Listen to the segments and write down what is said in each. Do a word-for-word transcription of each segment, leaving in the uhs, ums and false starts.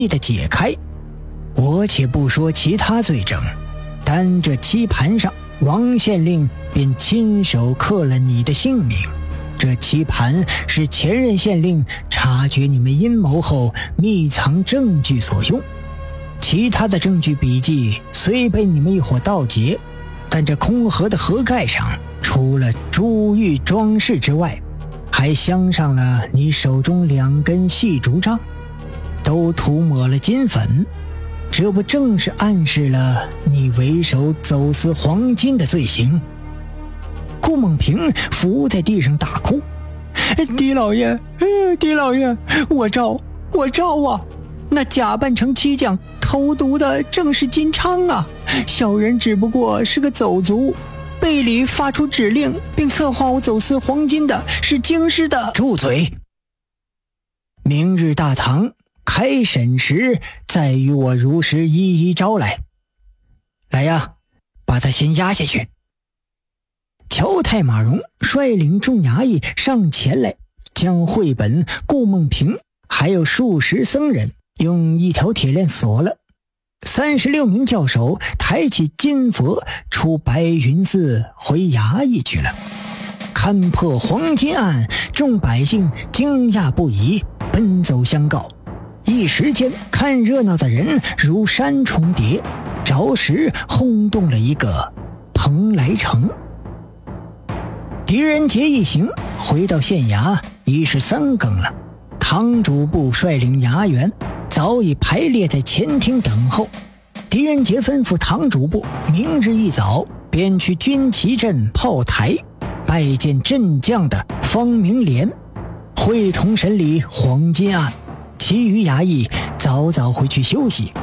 的解开。我且不说其他罪证，单这棋盘上，王县令便亲手刻了你的姓名。这棋盘是前任县令察觉你们阴谋后密藏证据所用，其他的证据笔记虽被你们一伙盗劫，但这空盒的盒盖上除了珠玉装饰之外，还镶上了你手中两根细竹杖，都涂抹了金粉，这不正是暗示了你为首走私黄金的罪行？顾梦平伏在地上大哭：狄老爷，狄老爷，我招我招啊！那假扮成漆匠投毒的正是金昌啊！小人只不过是个走卒，背里发出指令并策划我走私黄金的是京师的。住嘴！明日大堂开审时再与我如实一一招来。来呀，把他先押下去。乔太马荣率领众衙役上前来，将绘本、顾梦平还有数十僧人用一条铁链锁了。三十六名教首抬起金佛出白云寺回衙役去了。看破黄金案，众百姓惊讶不已，奔走相告。一时间看热闹的人如山重叠，着实轰动了一个蓬莱城。狄仁杰一行回到县衙已是三更了，堂主部率领衙员早已排列在前厅等候。狄仁杰吩咐堂主部明日一早便去军旗镇炮台拜见镇将的方明廉，会同审理黄金案。其余衙役早早回去休息。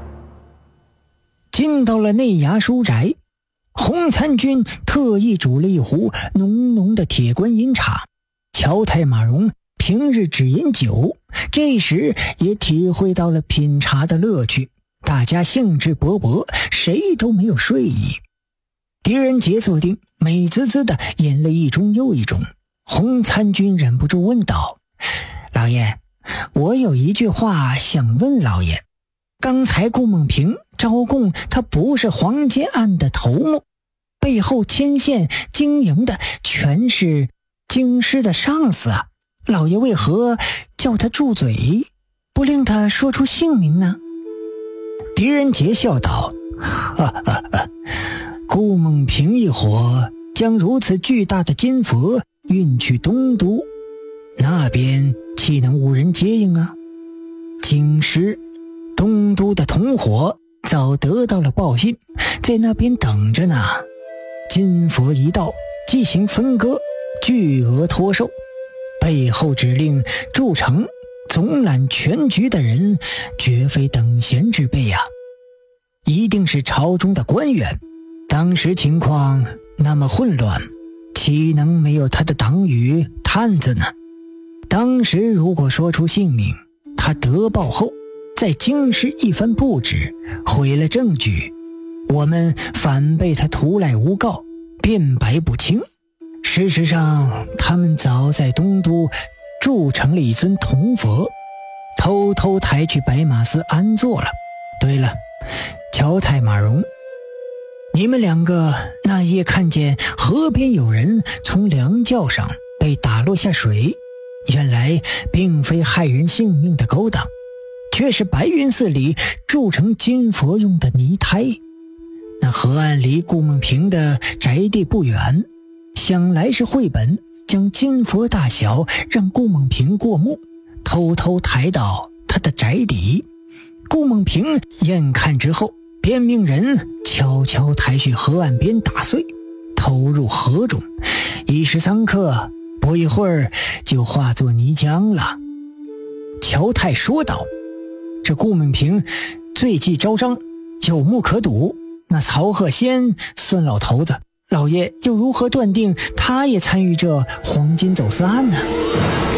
进到了内衙书宅，洪参军特意煮了一壶浓浓的铁观音茶。乔太马荣平日只饮酒，这时也体会到了品茶的乐趣，大家兴致勃勃，谁都没有睡意。狄仁杰坐定，美滋滋的饮了一盅又一盅。洪参军忍不住问道：老爷，我有一句话想问老爷。刚才顾梦平招供他不是黄金案的头目，背后牵线经营的全是京师的上司啊，老爷为何叫他住嘴，不令他说出姓名呢？狄仁杰笑道：哈哈哈，顾梦平一伙将如此巨大的金佛运去东都，那边岂能无人接应啊？京师、东都的同伙早得到了报信，在那边等着呢。金佛一到，即行分割，巨额托售。背后指令筑城、总揽全局的人，绝非等闲之辈啊，一定是朝中的官员。当时情况那么混乱，岂能没有他的党羽探子呢？当时如果说出姓名，他得报后在京师一番布置，毁了证据，我们反被他徒来诬告，辩白不清。事实上，他们早在东都铸成了一尊铜佛，偷偷抬去白马寺安坐了。对了，乔太马荣，你们两个那夜看见河边有人从梁轿上被打落下水，原来并非害人性命的勾当，却是白云寺里铸成金佛用的泥胎。那河岸离顾梦平的宅地不远，想来是绘本将金佛大小让顾梦平过目，偷偷抬到他的宅邸。顾梦平眼看之后，便命人悄悄抬去河岸边打碎，投入河中，一时三刻，不一会儿就化作泥浆了。乔太说道：这顾梦平罪迹昭彰，有目可睹，那曹鹤仙孙老头子，老爷又如何断定他也参与这黄金走私案呢？